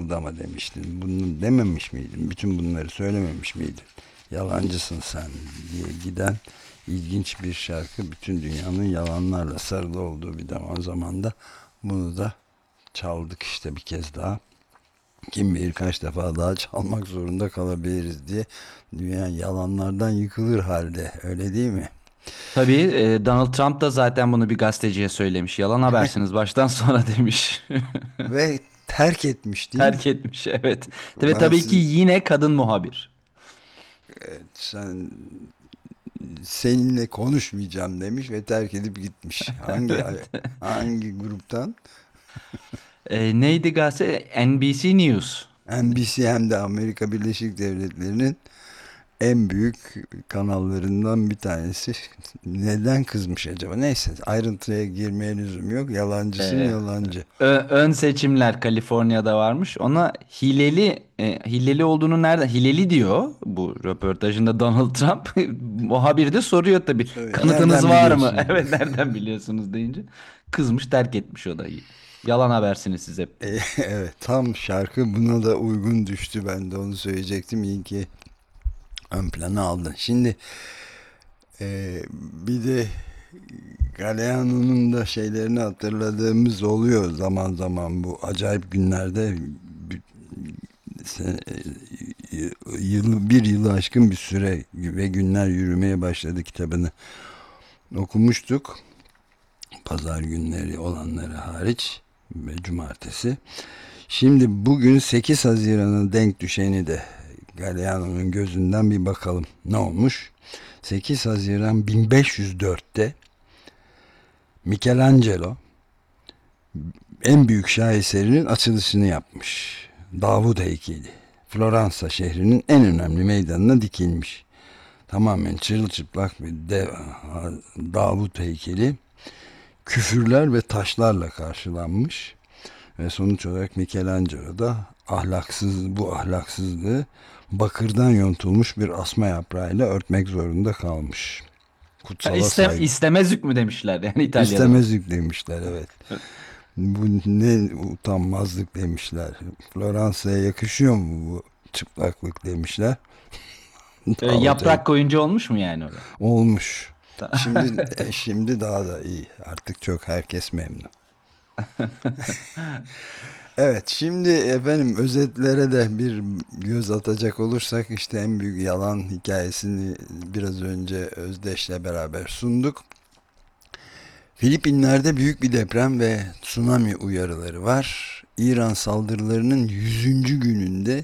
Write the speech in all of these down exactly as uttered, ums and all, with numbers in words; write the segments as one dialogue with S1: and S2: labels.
S1: kımıldama demiştin. Bunu dememiş miydin? Bütün bunları söylememiş miydin? Yalancısın sen diye giden ilginç bir şarkı. Bütün dünyanın yalanlarla sarılı olduğu bir zaman zamanda bunu da çaldık işte bir kez daha. Kim bilir kaç defa daha çalmak zorunda kalabiliriz diye. Dünya yalanlardan yıkılır halde, öyle değil mi?
S2: Tabii e, Donald Trump da zaten bunu bir gazeteciye söylemiş. Yalan habersiniz baştan sona demiş.
S1: Ve terk etmiş değil mi?
S2: Terk etmiş, evet. Ve
S1: Ben
S2: tabii ki
S1: siz,
S2: yine kadın muhabir.
S1: sen seninle konuşmayacağım demiş ve terk edip gitmiş. Hangi hangi gruptan?
S2: E, neydi gazete? N B C News.
S1: N B C, hem de Amerika Birleşik Devletleri'nin en büyük kanallarından bir tanesi. Neden kızmış acaba? Neyse, ayrıntıya girmeye lüzum yok. Yalancısın
S2: E,
S1: yalancı.
S2: Ö- ön seçimler Kaliforniya'da varmış. Ona hileli e, hileli olduğunu nereden hileli diyor bu röportajında Donald Trump. Muhabir de soruyor tabii.
S1: Söyle,
S2: Kanıtınız
S1: nereden
S2: var mı?
S1: biliyorsunuz diyor.
S2: Evet, nereden biliyorsunuz deyince kızmış, terk etmiş o da. Yalan habersiniz siz hep
S1: E,
S2: demiş.
S1: evet, tam şarkı buna da uygun düştü. Ben de onu söyleyecektim. İyi ki ön plana aldın. Şimdi e, bir de Galeano'nun da şeylerini hatırladığımız oluyor zaman zaman bu acayip günlerde. Yıl, bir yılı aşkın bir süre ve günler yürümeye başladı kitabını okumuştuk. Pazar günleri olanları hariç ve cumartesi. Şimdi bugün sekiz Haziran'a denk düşeni de Galeano'nun gözünden bir bakalım ne olmuş. sekiz Haziran bin beş yüz dörtte Michelangelo en büyük şaheserinin açılışını yapmış. Davud heykeli. Floransa şehrinin en önemli meydanına dikilmiş. Tamamen çırılçıplak bir dev Davud heykeli küfürler ve taşlarla karşılanmış ve sonuç olarak Michelangelo da ahlaksız bu ahlaksızlığı bakırdan yontulmuş bir asma yaprağıyla örtmek zorunda kalmış.
S2: Ha,
S1: Kutsala
S2: iste,
S1: saygı.
S2: istemezlik mi demişler yani İtalya'da.
S1: İstemezlik demişler, evet. Bu ne utanmazlık demişler. Floransa'ya yakışıyor mu bu çıplaklık demişler.
S2: E,
S1: Davut
S2: yaprak koyunca olmuş mu yani orada?
S1: olmuş.
S2: Ta-
S1: Şimdi e, şimdi daha da iyi. Artık çok herkes memnun. Evet, şimdi efendim özetlere de bir göz atacak olursak işte en büyük yalan hikayesini biraz önce Özdeş'le beraber sunduk. Filipinler'de büyük bir deprem ve tsunami uyarıları var. İran saldırılarının yüzüncü gününde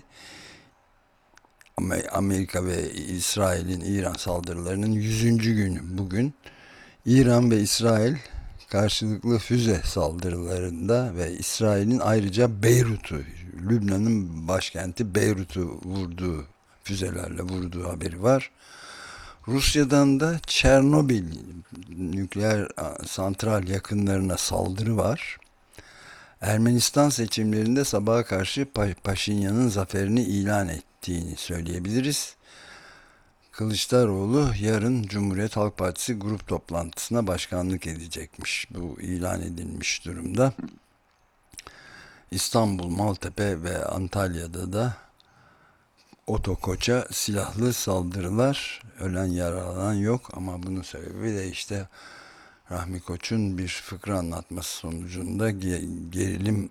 S1: Amerika ve İsrail'in İran saldırılarının yüzüncü günü bugün. İran ve İsrail karşılıklı füze saldırılarında ve İsrail'in ayrıca Beyrut'u, Lübnan'ın başkenti Beyrut'u vurduğu, füzelerle vurduğu haberi var. Rusya'dan da Çernobil nükleer santral yakınlarına saldırı var. Ermenistan seçimlerinde sabaha karşı Paşinyan'ın zaferini ilan ettiğini söyleyebiliriz. Kılıçdaroğlu yarın Cumhuriyet Halk Partisi grup toplantısına başkanlık edecekmiş. Bu ilan edilmiş durumda. İstanbul, Maltepe ve Antalya'da da Otokoç'a silahlı saldırılar, ölen yaralanan yok ama bunun sebebi de işte Rahmi Koç'un bir fıkra anlatması sonucunda gerilim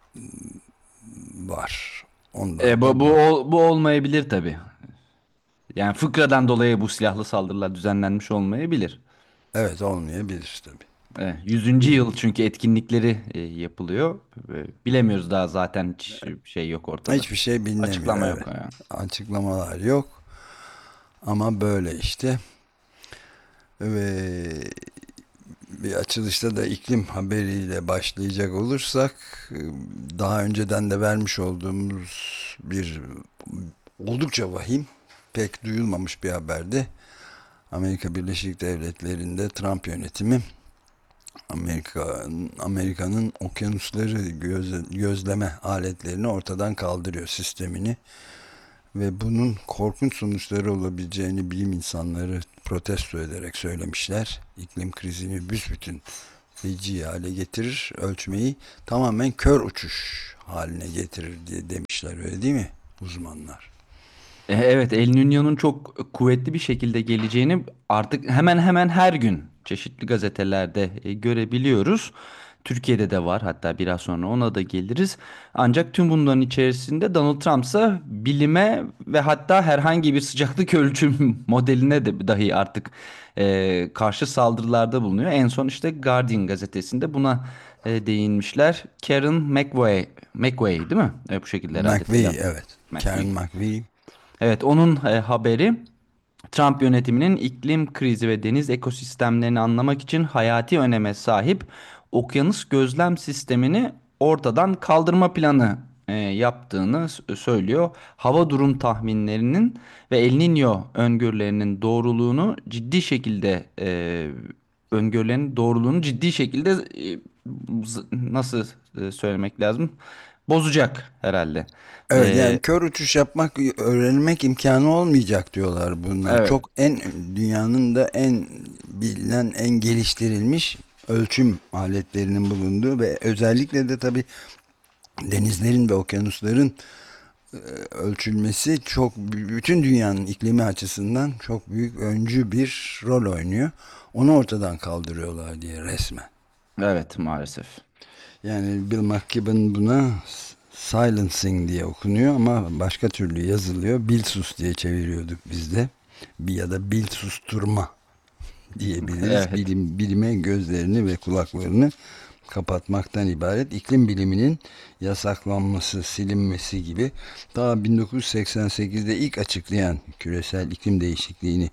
S1: var.
S2: E,
S1: Ondan
S2: bu,
S1: da
S2: bu,
S1: bu.
S2: ol- bu olmayabilir tabii. Yani fıkradan dolayı bu silahlı saldırılar düzenlenmiş olmayabilir.
S1: Evet, olmayabilir tabii.
S2: Evet, yüzüncü
S1: Bir,
S2: yıl çünkü etkinlikleri e, yapılıyor. E, Bilemiyoruz daha, zaten hiç şey yok ortada.
S1: hiçbir şey bilinemiyor,
S2: Açıklama
S1: evet.
S2: yok yani.
S1: Açıklamalar yok ama böyle işte. Ve bir açılışta da iklim haberiyle başlayacak olursak, daha önceden de vermiş olduğumuz bir oldukça vahim, pek duyulmamış bir haberdi. Amerika Birleşik Devletleri'nde Trump yönetimi Amerika Amerika'nın okyanusları göz, gözleme aletlerini ortadan kaldırıyor, sistemini, ve bunun korkunç sonuçları olabileceğini bilim insanları protesto ederek söylemişler. İklim krizini büsbütün feci hale getirir, ölçmeyi tamamen kör uçuş haline getirir diye demiş. demişler, öyle değil mi uzmanlar?
S2: E, Evet, El Niño'nun çok kuvvetli bir şekilde geleceğini artık hemen hemen her gün çeşitli gazetelerde e, görebiliyoruz. Türkiye'de de var, hatta biraz sonra ona da geliriz. Ancak tüm bunların içerisinde Donald Trump ise bilime ve hatta herhangi bir sıcaklık ölçüm modeline de dahi artık e, karşı saldırılarda bulunuyor. En son işte Guardian gazetesinde buna e, değinmişler. Karen McVay, McVay değil mi? E, bu şekilde herhalde
S1: McVeigh,
S2: telaffuz.
S1: evet. Karen
S2: McVay.
S1: McVeigh.
S2: Evet, onun e, haberi Trump yönetiminin iklim krizi ve deniz ekosistemlerini anlamak için hayati öneme sahip okyanus gözlem sistemini ortadan kaldırma planı e, yaptığını s- söylüyor. Hava durum tahminlerinin ve El Niño öngörülerinin doğruluğunu ciddi şekilde e, öngörülerin doğruluğunu ciddi şekilde e, z- nasıl e, söylemek lazım? Bozacak herhalde.
S1: Evet, yani
S2: E,
S1: kör uçuş yapmak, öğrenmek imkanı olmayacak diyorlar bunlar.
S2: evet.
S1: Çok en dünyanın da en bilinen, en geliştirilmiş ölçüm aletlerinin bulunduğu ve özellikle de tabii denizlerin ve okyanusların ölçülmesi çok bütün dünyanın iklimi açısından çok büyük öncü bir rol oynuyor. Onu ortadan kaldırıyorlar diye resmen.
S2: Evet, maalesef.
S1: Yani Bill McKibben buna silencing diye okunuyor ama başka türlü yazılıyor. Bilsus diye çeviriyorduk biz de. Bir ya da bil susturma diyebiliriz.
S2: Evet.
S1: Bilim, bilime gözlerini ve kulaklarını kapatmaktan ibaret. İklim biliminin yasaklanması, silinmesi gibi. Daha bin dokuz yüz seksen sekizde ilk açıklayan küresel iklim değişikliğini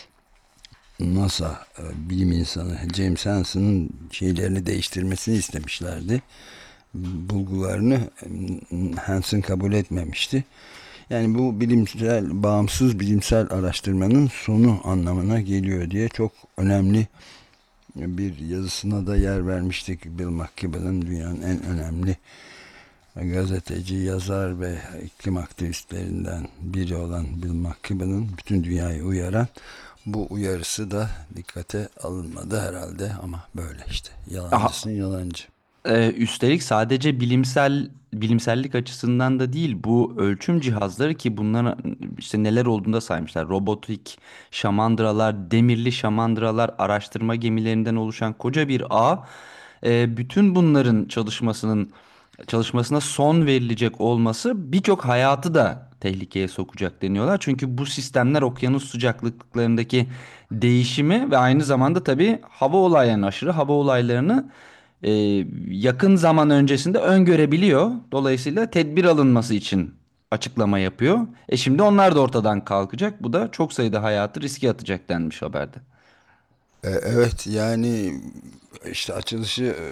S1: NASA e, bilim insanı James Hansen'ın şeylerini değiştirmesini istemişlerdi. Bulgularını e, Hansen kabul etmemişti. Yani bu bilimsel, bağımsız bilimsel araştırmanın sonu anlamına geliyor diye çok önemli bir yazısına da yer vermiştik. Bill McKibben'ın dünyanın en önemli gazeteci, yazar ve iklim aktivistlerinden biri olan Bill McKibben'ın bütün dünyayı uyaran bu uyarısı da dikkate alınmadı herhalde ama böyle işte.
S2: Aha,
S1: Yalancısın yalancı.
S2: e, üstelik sadece bilimsel bilimsellik açısından da değil, bu ölçüm cihazları ki bunların işte neler olduğunu da saymışlar. Robotik şamandıralar, demirli şamandıralar, araştırma gemilerinden oluşan koca bir ağ. E, bütün bunların çalışmasının çalışmasına son verilecek olması birçok hayatı da tehlikeye sokacak deniyorlar. Çünkü bu sistemler okyanus sıcaklıklarındaki değişimi ve aynı zamanda tabii hava olaylarını, aşırı hava olaylarını e, yakın zaman öncesinde öngörebiliyor. Dolayısıyla tedbir alınması için açıklama yapıyor. E şimdi onlar da ortadan kalkacak. Bu da çok sayıda hayatı riske atacak denmiş haberde.
S1: E, evet, yani işte açılışı e,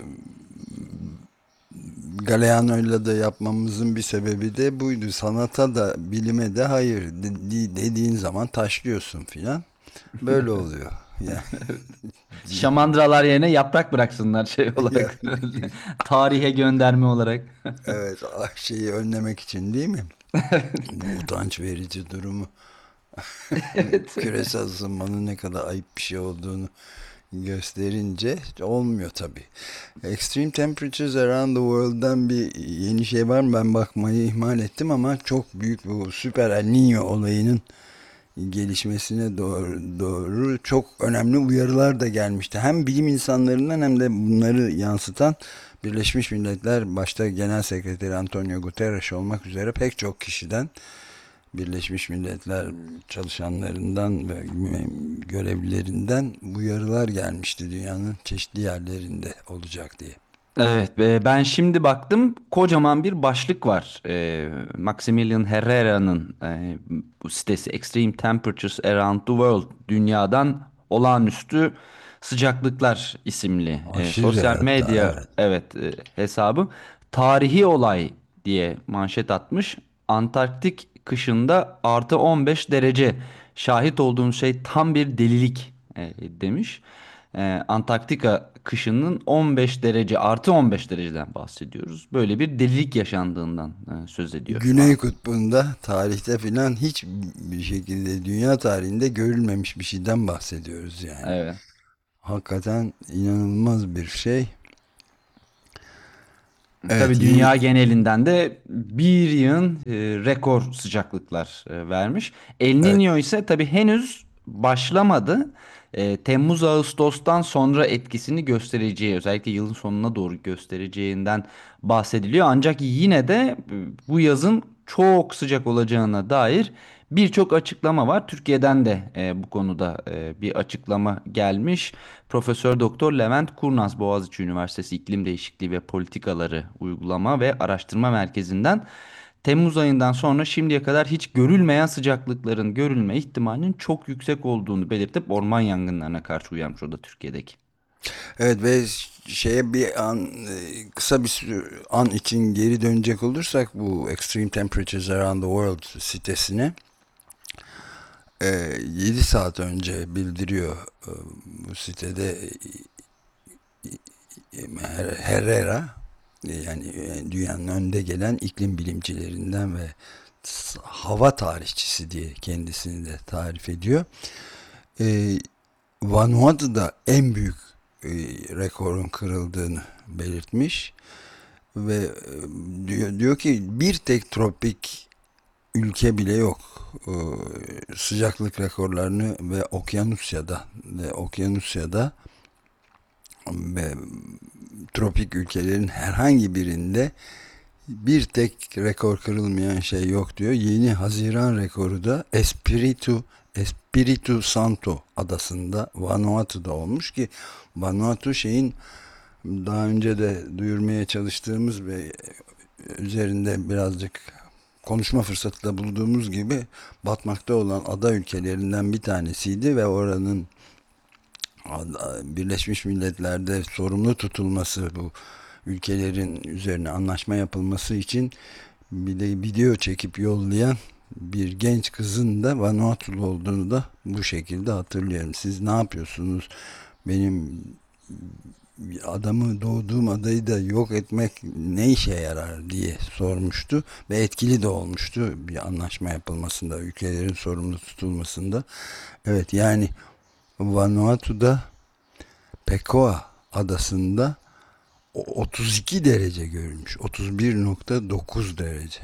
S1: Galeano'yla da yapmamızın bir sebebi de buydu. Sanata da bilime de hayır de- dediğin zaman taşlıyorsun filan. Böyle oluyor. Yani,
S2: Şamandıralar yerine yaprak bıraksınlar şey
S1: ya,
S2: olarak. Tarihe gönderme olarak.
S1: evet, ah, şeyi önlemek için değil mi? Bu utanç verici durumu.
S2: Evet.
S1: Küresel ısınmanın ne kadar ayıp bir şey olduğunu gösterince olmuyor tabii. Extreme Temperatures Around the World'dan bir yeni şey var mı? Ben bakmayı ihmal ettim ama çok büyük bu süper El Niño olayının gelişmesine doğru, doğru çok önemli uyarılar da gelmişti. Hem bilim insanlarından hem de bunları yansıtan Birleşmiş Milletler başta Genel Sekreteri Antonio Guterres olmak üzere pek çok kişiden, Birleşmiş Milletler çalışanlarından ve görevlilerinden uyarılar gelmişti dünyanın çeşitli yerlerinde olacak diye.
S2: Evet, e, ben şimdi baktım, kocaman bir başlık var. E, Maximilian Herrera'nın e, bu sitesi Extreme Temperatures Around the World, dünyadan olağanüstü sıcaklıklar isimli e,
S1: Aşırı
S2: sosyal
S1: hatta,
S2: medya,
S1: evet.
S2: evet, e, hesabı tarihi olay diye manşet atmış. Antarktik kışında artı on beş derece, şahit olduğum şey tam bir delilik e, demiş. Ee, Antarktika kışının on beş derece, artı on beş dereceden bahsediyoruz. Böyle bir delilik yaşandığından e, söz ediyor şu
S1: Güney
S2: an.
S1: Kutbu'nda tarihte filan hiç bir şekilde dünya tarihinde görülmemiş bir şeyden bahsediyoruz yani.
S2: Evet.
S1: Hakikaten inanılmaz bir şey. Evet,
S2: Tabii
S1: yeni,
S2: dünya genelinden de bir yığın e, rekor sıcaklıklar e, vermiş. El
S1: evet,
S2: Niño ise tabii henüz başlamadı. E, Temmuz-Ağustos'tan sonra etkisini göstereceği, özellikle yılın sonuna doğru göstereceğinden bahsediliyor. Ancak yine de e, bu yazın çok sıcak olacağına dair birçok açıklama var. Türkiye'den de e, bu konuda e, bir açıklama gelmiş. Profesör Doktor Levent Kurnaz, Boğaziçi Üniversitesi İklim Değişikliği ve Politikaları Uygulama ve Araştırma Merkezi'nden Temmuz ayından sonra şimdiye kadar hiç görülmeyen sıcaklıkların görülme ihtimalinin çok yüksek olduğunu belirtip orman yangınlarına karşı uyarmış, o da Türkiye'deki.
S1: evet ve şeye bir an e, kısa bir sü- an için geri dönecek olursak bu Extreme Temperatures Around the World sitesine e, yedi saat önce bildiriyor e, bu sitede e, Her- Herrera, e, yani e, dünyanın önde gelen iklim bilimcilerinden ve s- hava tarihçisi diye kendisini de tarif ediyor. E, Vanuatu'da en büyük e, rekorun kırıldığını belirtmiş ve e, diyor, diyor ki bir tek tropik ülke bile yok. E, sıcaklık rekorlarını ve Okyanusya'da ve Okyanusya'da ve tropik ülkelerin herhangi birinde bir tek rekor kırılmayan şey yok diyor. Yeni Haziran rekoru da Espiritu Espiritu Santo adasında, Vanuatu'da olmuş ki Vanuatu şeyin daha önce de duyurmaya çalıştığımız ve üzerinde birazcık konuşma fırsatı da bulduğumuz gibi batmakta olan ada ülkelerinden bir tanesiydi ve oranın Birleşmiş Milletler'de sorumlu tutulması, bu ülkelerin üzerine anlaşma yapılması için bir de video çekip yollayan bir genç kızın da Vanuatu'lu olduğunu da bu şekilde hatırlıyorum. Siz ne yapıyorsunuz? Benim adamı, doğduğum adayı da yok etmek ne işe yarar diye sormuştu ve etkili de olmuştu bir anlaşma yapılmasında, ülkelerin sorumlu tutulmasında. Evet, yani Vanuatu'da Pekoa adasında otuz iki derece görülmüş. otuz bir nokta dokuz derece.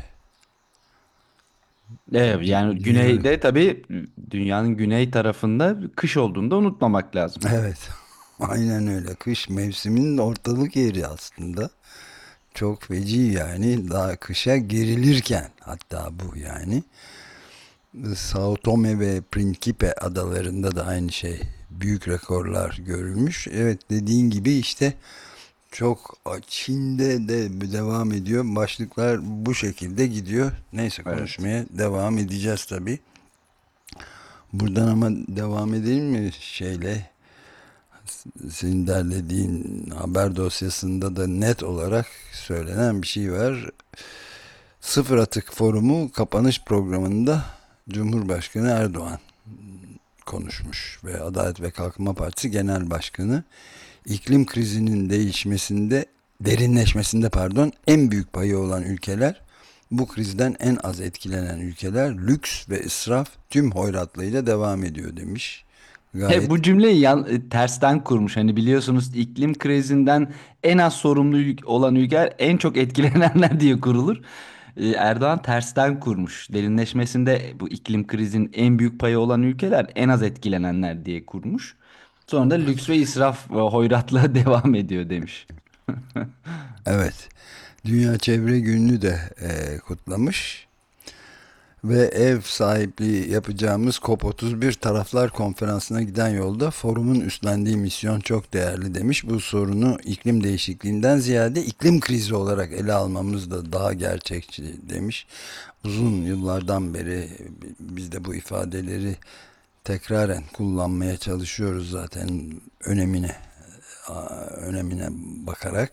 S2: Evet, yani
S1: Dünya.
S2: güneyde tabii, dünyanın güney tarafında kış olduğunu da unutmamak lazım.
S1: Evet. Aynen öyle. Kış mevsiminin ortalık yeri aslında. Çok feci yani. Daha kışa girilirken hatta bu yani. Sao Tome ve Principe adalarında da aynı şey. Büyük rekorlar görülmüş. Evet, dediğin gibi işte çok Çin'de de devam ediyor. Başlıklar bu şekilde gidiyor. Neyse,
S2: Evet.
S1: konuşmaya devam edeceğiz tabii. Buradan ama devam edelim mi şeyle? Senin derlediğin haber dosyasında da net olarak söylenen bir şey var. Sıfır Atık Forumu kapanış programında Cumhurbaşkanı Erdoğan konuşmuş ve Adalet ve Kalkınma Partisi Genel Başkanı iklim krizinin değişmesinde, derinleşmesinde pardon, en büyük payı olan ülkeler, bu krizden en az etkilenen ülkeler, lüks ve israf tüm hoyratlığıyla devam ediyor demiş.
S2: He,
S1: Gayet,
S2: bu cümleyi yan, e, tersten kurmuş. Hani biliyorsunuz, iklim krizinden en az sorumlu ül- olan ülkeler en çok etkilenenler diye kurulur. Ee, Erdoğan tersten kurmuş. Derinleşmesinde bu iklim krizinin en büyük payı olan ülkeler en az etkilenenler diye kurmuş. Sonra da lüks ve israf ve hoyratlığa devam ediyor demiş.
S1: evet, Dünya Çevre Günü'nü de e, kutlamış. Ve ev sahipliği yapacağımız COP otuz bir Taraflar Konferansı'na giden yolda forumun üstlendiği misyon çok değerli demiş. Bu sorunu iklim değişikliğinden ziyade iklim krizi olarak ele almamız da daha gerçekçi demiş. Uzun yıllardan beri biz de bu ifadeleri tekraren kullanmaya çalışıyoruz zaten, önemine önemine bakarak.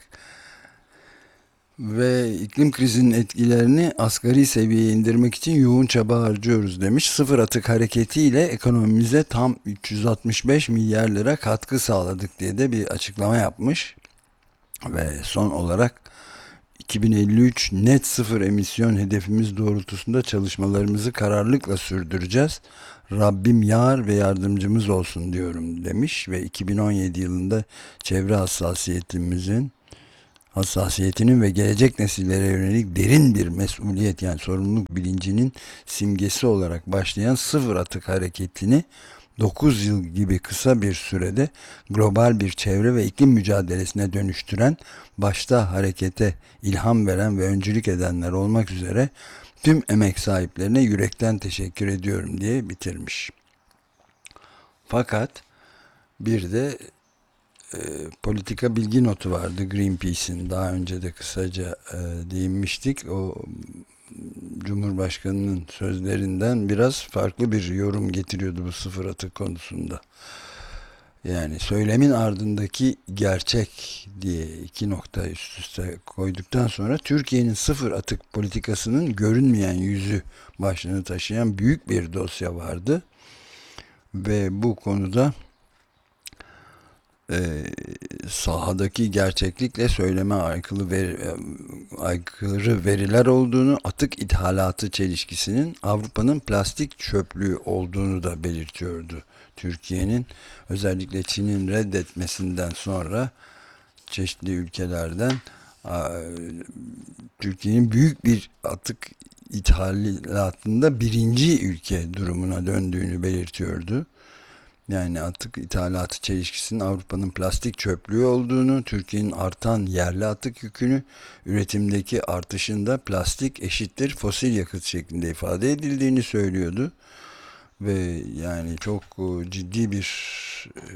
S1: Ve iklim krizinin etkilerini asgari seviyeye indirmek için yoğun çaba harcıyoruz demiş. Sıfır atık hareketiyle ekonomimize tam üç yüz altmış beş milyar lira katkı sağladık diye de bir açıklama yapmış. Ve son olarak iki bin elli üç net sıfır emisyon hedefimiz doğrultusunda çalışmalarımızı kararlılıkla sürdüreceğiz. Rabbim yar ve yardımcımız olsun diyorum demiş ve iki bin on yedi yılında çevre hassasiyetimizin hassasiyetinin ve gelecek nesillere yönelik derin bir mesuliyet, yani sorumluluk bilincinin simgesi olarak başlayan sıfır atık hareketini dokuz yıl gibi kısa bir sürede global bir çevre ve iklim mücadelesine dönüştüren, başta harekete ilham veren ve öncülük edenler olmak üzere tüm emek sahiplerine yürekten teşekkür ediyorum diye bitirmiş. Fakat bir de e, politika bilgi notu vardı Greenpeace'in. Daha önce de kısaca e, değinmiştik. O Cumhurbaşkanı'nın sözlerinden biraz farklı bir yorum getiriyordu bu sıfır atık konusunda. Yani söylemin ardındaki gerçek diye iki nokta üst üste koyduktan sonra Türkiye'nin sıfır atık politikasının görünmeyen yüzü başlığını taşıyan büyük bir dosya vardı. Ve bu konuda e, sahadaki gerçeklikle söyleme aykırı, veri, aykırı veriler olduğunu, atık ithalatı çelişkisinin Avrupa'nın plastik çöplüğü olduğunu da belirtiyordu. Türkiye'nin özellikle Çin'in reddetmesinden sonra çeşitli ülkelerden Türkiye'nin büyük bir atık ithalatında birinci ülke durumuna döndüğünü belirtiyordu. Yani atık ithalatı çelişkisinin Avrupa'nın plastik çöplüğü olduğunu, Türkiye'nin artan yerli atık yükünü, üretimdeki artışında plastik eşittir fosil yakıt şeklinde ifade edildiğini söylüyordu. Ve yani çok ciddi bir e,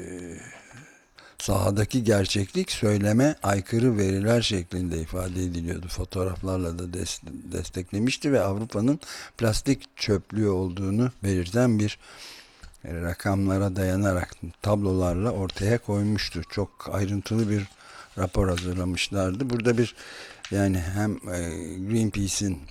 S1: sahadaki gerçeklik söyleme aykırı veriler şeklinde ifade ediliyordu. Fotoğraflarla da desteklemişti ve Avrupa'nın plastik çöplüğü olduğunu belirten bir rakamlara dayanarak, tablolarla ortaya koymuştu. Çok ayrıntılı bir rapor hazırlamışlardı. Burada bir, yani hem Greenpeace'in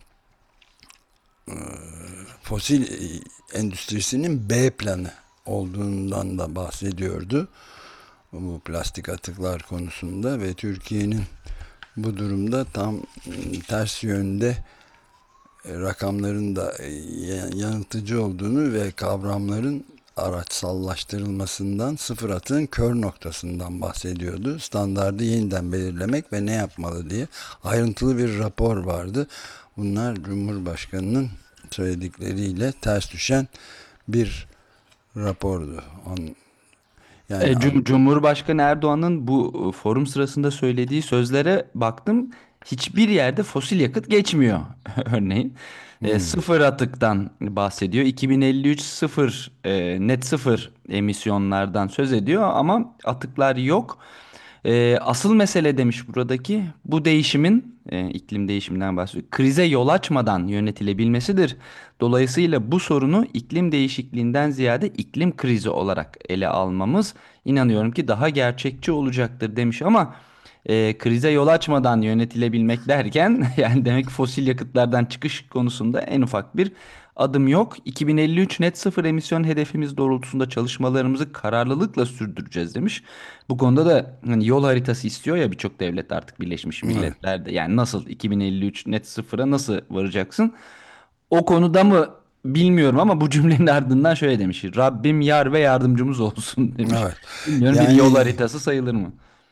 S1: fosil endüstrisinin B planı olduğundan da bahsediyordu. Bu plastik atıklar konusunda ve Türkiye'nin bu durumda tam ters yönde rakamların da yanıltıcı olduğunu ve kavramların araçsallaştırılmasından, sıfır atığın kör noktasından bahsediyordu. Standardı yeniden belirlemek ve ne yapmalı diye ayrıntılı bir rapor vardı. Bunlar Cumhurbaşkanı'nın söyledikleriyle ters düşen bir rapordu. On, yani
S2: E, Cum- Cumhurbaşkanı Erdoğan'ın bu e, forum sırasında söylediği sözlere baktım. Hiçbir yerde fosil yakıt geçmiyor örneğin. E,
S1: hmm,
S2: sıfır atıktan bahsediyor. iki bin elli üç sıfır e, net sıfır emisyonlardan söz ediyor ama atıklar yok. E, asıl mesele demiş buradaki bu değişimin e, iklim değişiminden bahsediyor. Krize yol açmadan yönetilebilmesidir. Dolayısıyla bu sorunu iklim değişikliğinden ziyade iklim krizi olarak ele almamız inanıyorum ki daha gerçekçi olacaktır demiş ama e, krize yol açmadan yönetilebilmek derken yani demek ki fosil yakıtlardan çıkış konusunda en ufak bir adım yok. iki bin elli üç net sıfır emisyon hedefimiz doğrultusunda çalışmalarımızı kararlılıkla sürdüreceğiz demiş. Bu konuda da hani yol haritası istiyor ya birçok devlet artık Birleşmiş
S1: evet.
S2: Milletler'de. Yani nasıl iki bin elli üç net sıfıra nasıl varacaksın? O konuda mı bilmiyorum ama bu cümlenin ardından şöyle demiş. Rabbim yar ve yardımcımız olsun demiş.
S1: Evet.
S2: Bilmiyorum bir yol
S1: Yani,
S2: haritası sayılır mı?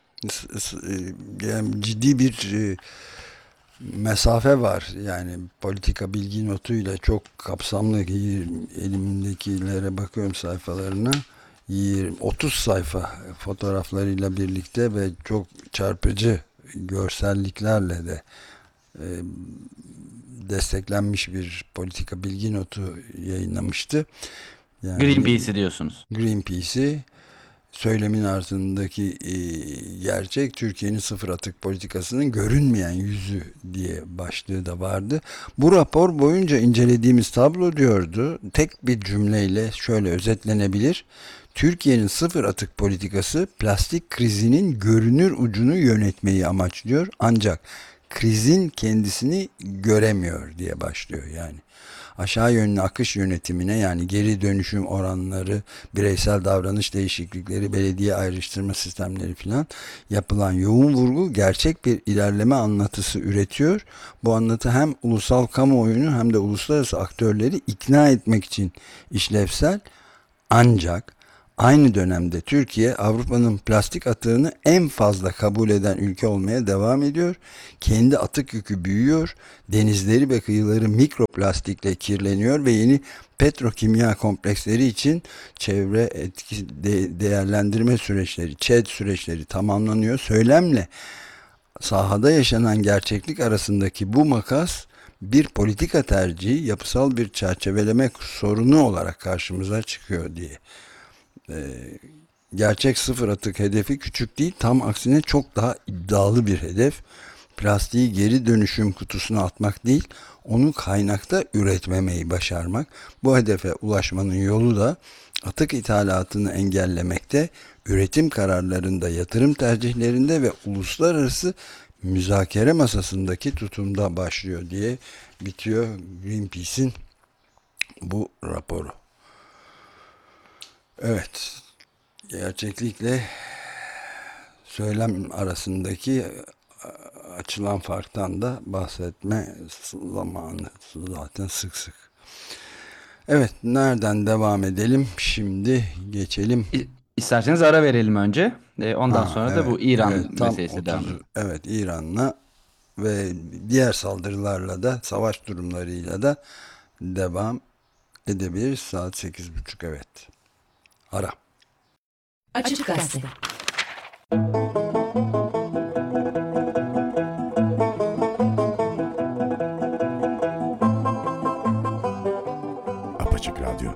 S1: yani ciddi bir e, mesafe var. Yani politika bilgi notuyla çok kapsamlı, elimdekilere bakıyorum sayfalarına. yirmi otuz sayfa fotoğraflarıyla birlikte ve çok çarpıcı görselliklerle de e, desteklenmiş bir politika bilgi notu yayınlamıştı. Yani
S2: Greenpeace'i diyorsunuz.
S1: Greenpeace'i, söylemin ardındaki e, gerçek Türkiye'nin sıfır atık politikasının görünmeyen yüzü diye başlığı da vardı. Bu rapor boyunca incelediğimiz tablo, diyordu, tek bir cümleyle şöyle özetlenebilir: Türkiye'nin sıfır atık politikası plastik krizinin görünür ucunu yönetmeyi amaçlıyor ancak krizin kendisini göremiyor diye başlıyor yani. Aşağı yönlü akış yönetimine, yani geri dönüşüm oranları, bireysel davranış değişiklikleri, belediye ayrıştırma sistemleri filan yapılan yoğun vurgu gerçek bir ilerleme anlatısı üretiyor. Bu anlatı hem ulusal kamuoyunu hem de uluslararası aktörleri ikna etmek için işlevsel, ancak Aynı dönemde Türkiye Avrupa'nın plastik atığını en fazla kabul eden ülke olmaya devam ediyor. Kendi atık yükü büyüyor. Denizleri ve kıyıları mikroplastikle kirleniyor ve yeni petrokimya kompleksleri için çevre etki de- değerlendirme süreçleri, ÇED süreçleri tamamlanıyor. Söylemle sahada yaşanan gerçeklik arasındaki bu makas bir politika tercihi, yapısal bir çerçeveleme sorunu olarak karşımıza çıkıyor diye. Gerçek sıfır atık hedefi küçük değil, tam aksine çok daha iddialı bir hedef. Plastiği geri dönüşüm kutusuna atmak değil, onu kaynakta üretmemeyi başarmak. Bu hedefe ulaşmanın yolu da atık ithalatını engellemekte, üretim kararlarında, yatırım tercihlerinde ve uluslararası müzakere masasındaki tutumda başlıyor diye bitiyor Greenpeace'in bu raporu. Evet, gerçeklikle söylem arasındaki açılan farktan da bahsetme zamanı zaten sık sık. Evet, nereden devam edelim? Şimdi geçelim.
S2: İ- İsterseniz ara verelim önce. E, ondan
S1: Ha,
S2: sonra da
S1: evet,
S2: bu İran
S1: evet, tam
S2: meselesi devam
S1: otuz,
S2: edelim.
S1: evet, İran'la ve diğer saldırılarla da, savaş durumlarıyla da devam edebiliriz. Saat sekiz buçuk, evet. Ara.
S3: Açık Gazete.
S4: Apaçık Radyo.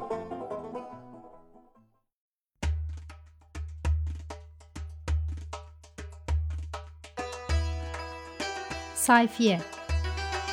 S5: Sayfiye